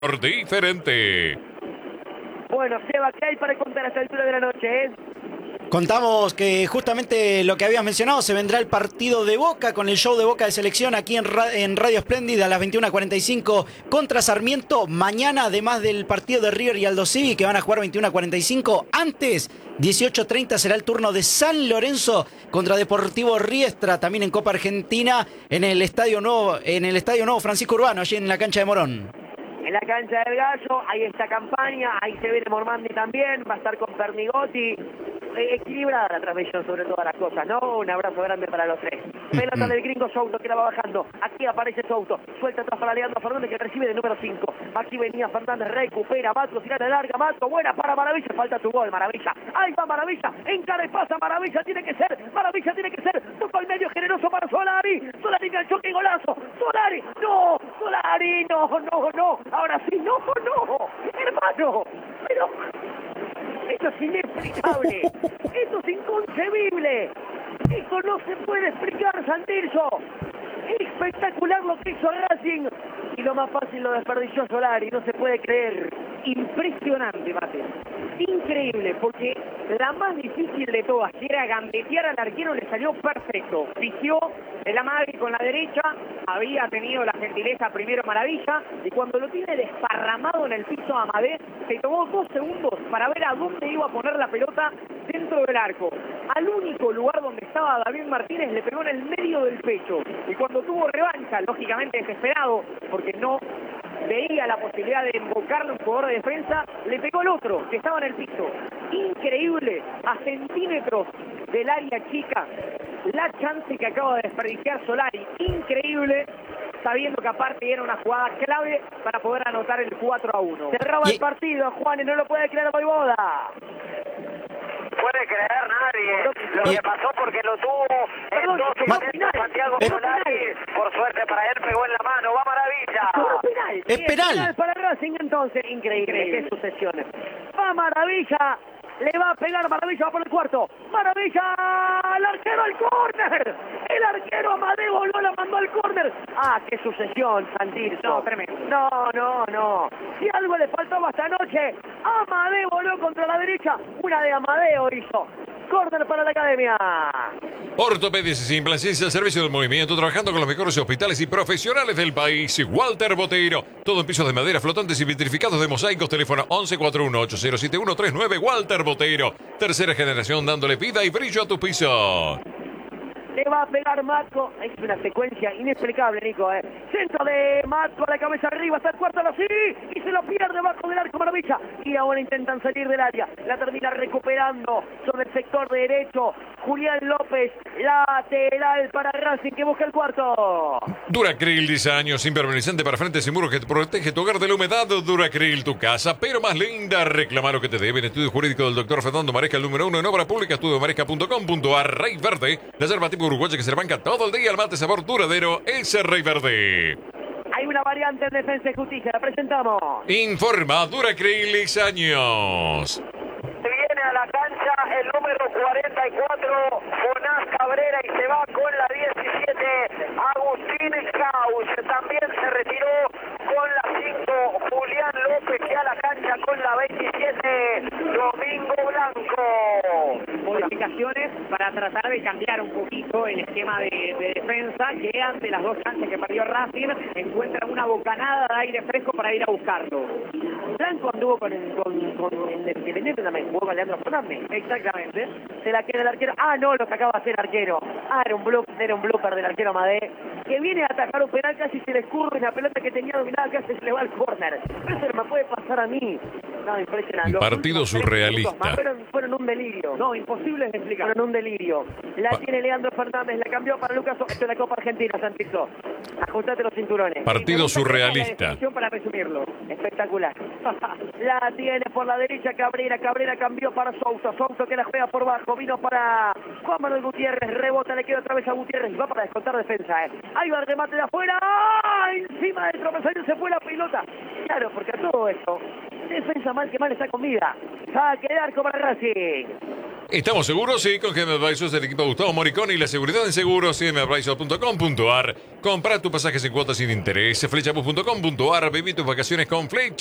diferente. Bueno, Seba, ¿qué hay para contar a esta altura de la noche, Contamos que justamente lo que habías mencionado, se vendrá el partido de Boca con el show de Boca de Selección aquí en Radio Espléndida a las 21:45 contra Sarmiento. Mañana, además del partido de River y Aldo Civi, que van a jugar 21:45, antes, 18:30 será el turno de San Lorenzo contra Deportivo Riestra, también en Copa Argentina, en el Estadio Nuevo Francisco Urbano, allí en la cancha de Morón. En la cancha del Gallo, ahí está campaña, ahí se viene Mormandi también, va a estar con Pernigotti. Equilibrada la transmisión sobre todas las cosas, ¿no? Un abrazo grande para los tres. Pelota del gringo Souto que la va bajando. Aquí aparece Souto. Suelta atrás para Leandro Fernández que recibe de número 5. Aquí venía Fernández, recupera. Matco, tirada larga. Matco, buena para Maravilla. Falta tu gol, Maravilla. Ahí va Maravilla. Encara y pasa Maravilla. Tiene que ser. Maravilla tiene que ser. Toca al medio generoso para Solari. Solari enganchó. ¡Qué golazo! Solari. No. Solari. No. Ahora sí. No. Hermano. Pero... esto es inexplicable, esto es inconcebible, esto no se puede explicar, Santillo. Espectacular lo que hizo Racing y lo más fácil lo desperdició Solari, no se puede creer. Impresionante, Mate. Increíble, porque la más difícil de todas, que era gambetear al arquero, le salió perfecto. Pisió el amague con la derecha, había tenido la gentileza primero Maravilla, y cuando lo tiene desparramado en el piso Amadé, se tomó 2 segundos para ver a dónde iba a poner la pelota dentro del arco. Al único lugar donde estaba David Martínez le pegó en el medio del pecho, y cuando tuvo revancha, lógicamente desesperado, porque no veía la posibilidad de invocarle un jugador de defensa, le pegó el otro, que estaba en el piso. Increíble, a centímetros del área chica, la chance que acaba de desperdiciar Solari. Increíble, sabiendo que aparte era una jugada clave para poder anotar el 4-1. Cerraba el partido, Juan, y no lo puede creer Voivoda. Puede creer nadie lo que pasó porque lo tuvo en 2 intentos Santiago Solari. Por suerte para él pegó en la mano, va Maravilla. Es penal para Racing entonces. Increíble, qué sucesiones. Va Maravilla, le va a pegar Maravilla, va por el cuarto. Maravilla, el arquero al córner. El arquero Amadeo no la mandó al córner. Ah, qué sucesión, Santillo. No, tremendo. No. Si algo le faltaba esta noche, Amadeo voló contra la derecha. Una de Amadeo hizo. Córner para la academia. Ortopedias y Simplacencia al servicio del movimiento, trabajando con los mejores hospitales y profesionales del país. Walter Boteiro, todo en pisos de madera, flotantes y vitrificados de mosaicos. Teléfono 1141-807139. Walter Boteiro, tercera generación dándole vida y brillo a tu piso. Le va a pegar Matco. Es una secuencia inexplicable, Nico. Centro de Matco, la cabeza arriba, hasta el cuarto, sí, y se lo pierde bajo del arco Maravilla. Y ahora intentan salir del área. La termina recuperando sobre el sector derecho. Julián López, lateral para Racing, que busca el cuarto. Duracril, diseños impermeabilizante para frentes y muros que te protege tu hogar de la humedad. Duracril, tu casa, pero más linda. Reclama lo que te deben. Estudio jurídico del doctor Fernando Maresca, el número 1 en obra pública. Estudiomaresca.com.ar. Rey Verde, la yerba tipo uruguaya que se le banca todo el día. El mate sabor duradero es el Rey Verde. Hay una variante en Defensa y Justicia, la presentamos. Informa Duracril, diseños. Viene a la cancha el número 44, Jonás Cabrera, y se va con la 17, Agustín Caus. También se retiró con la 5, Julián López, que a la cancha con la 27, Domingo Blanco. Modificaciones para tratar de cambiar un poquito el esquema de defensa, que ante las 2 chances que perdió Racing, encuentra una bocanada de aire fresco para ir a buscarlo. Blanco anduvo con el Independiente también, jugó con Leandro Fernández. Exactamente. Se la queda el arquero. Ah, no, lo sacaba a hacer arquero. Ah, era un blooper del arquero Amadé, que viene a atacar un penal, casi se le escurre la pelota que tenía dominada, casi se le va al córner. Eso me puede pasar a mí. No, impresionante. Partido surrealista. Fueron un delirio. No, imposible de explicar. Fueron un delirio. La tiene Leandro Fernández, la cambió para Lucas. Esto es la Copa Argentina, Santizo. Ajustate los cinturones. Partido surrealista. Para resumirlo. Espectacular. La tiene por la derecha Cabrera. Cabrera cambió para Souto. Souto que la juega por bajo. Vino para Juan Manuel Gutiérrez. Rebota, le queda otra vez a Gutiérrez. Va para descontar defensa. Ahí va el remate de afuera. ¡Ah! Encima del travesaño se fue la pelota. Claro, porque a todo esto, defensa mal que mal está con vida. Saque de arco para Racing. ¿Estamos seguros? Sí, con GM Advisors del equipo Gustavo Moricón y la seguridad en seguros, gmadvisors.com.ar. Compra tu pasaje sin cuotas sin interés, flechapus.com.ar. Viví tus vacaciones con Flecha.